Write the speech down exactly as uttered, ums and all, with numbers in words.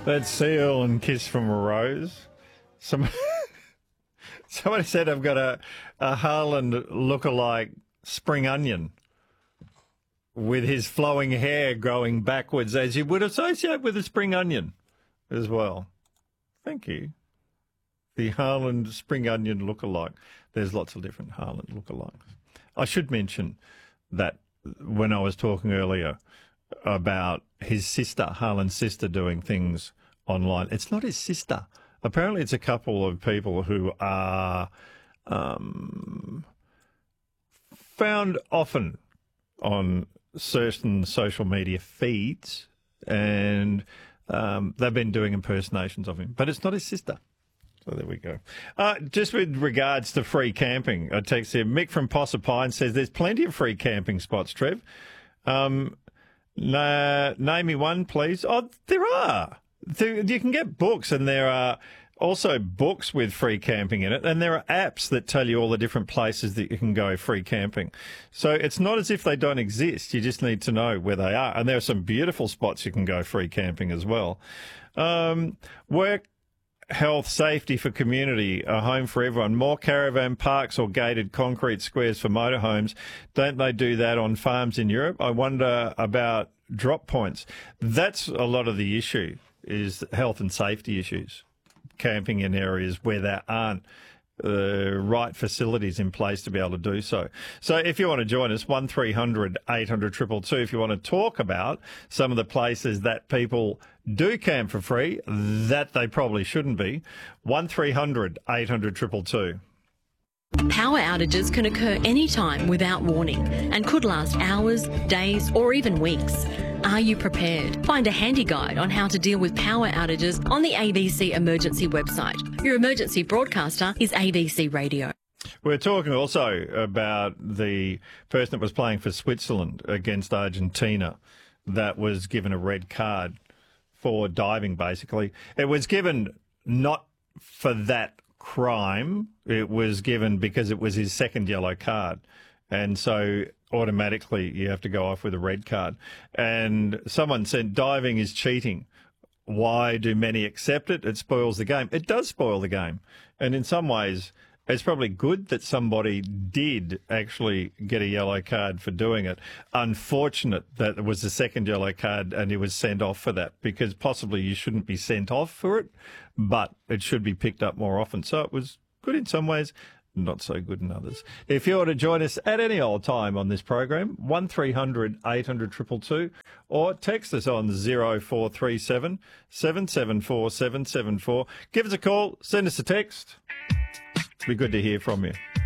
That's Seal and Kiss from a Rose. Some, somebody said I've got a, a Haaland look-alike spring onion with his flowing hair growing backwards, as you would associate with a spring onion as well. Thank you. The Haaland spring onion look-alike. There's lots of different Haaland look-alikes. I should mention that when I was talking earlier about his sister, Haaland's sister, doing things online, it's not his sister. Apparently it's a couple of people who are um, found often on certain social media feeds, and um, they've been doing impersonations of him. But it's not his sister. So there we go. Uh, just with regards to free camping, I text here, Mick from Possapine says there's plenty of free camping spots, Trev. Um, na- name me one, please. Oh, there are. There, you can get books, and there are also books with free camping in it, and there are apps that tell you all the different places that you can go free camping. So it's not as if they don't exist. You just need to know where they are. And there are some beautiful spots you can go free camping as well. Um, work, health, safety for community, a home for everyone. More caravan parks or gated concrete squares for motorhomes. Don't they do that on farms in Europe? I wonder about drop points. That's a lot of the issue, is health and safety issues. Camping in areas where there aren't the uh, right facilities in place to be able to do so. So if you want to join us, one three hundred eight hundred two two two, if you want to talk about some of the places that people do camp for free, that they probably shouldn't be, one three hundred eight hundred two two two. Power outages can occur anytime without warning and could last hours, days, or even weeks. Are you prepared? Find a handy guide on how to deal with power outages on the A B C Emergency website. Your emergency broadcaster is A B C Radio. We're talking also about the person that was playing for Switzerland against Argentina that was given a red card for diving, basically. It was given not for that crime. It was given because it was his second yellow card. And so automatically you have to go off with a red card. And someone said diving is cheating. Why do many accept it? It spoils the game. It does spoil the game. And in some ways, it's probably good that somebody did actually get a yellow card for doing it. Unfortunate that it was the second yellow card and he was sent off for that, because possibly you shouldn't be sent off for it, but it should be picked up more often. So it was good in some ways, not so good in others. If you want to join us at any old time on this program, one three hundred eight hundred two two two, or text us on zero four three seven seven seven four seven seven four. Give us a call, send us a text. It'd be good to hear from you.